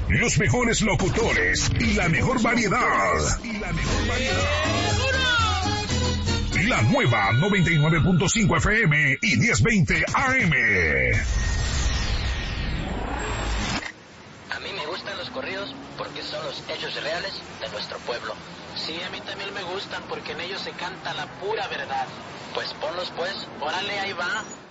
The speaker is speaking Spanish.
los mejores locutores y la mejor variedad. La nueva 99.5 FM y 1020 AM. A mí me gustan los corridos porque son los hechos reales de nuestro pueblo. Sí, a mí también me gustan porque en ellos se canta la pura verdad. Pues ponlos pues, Órale, ahí va.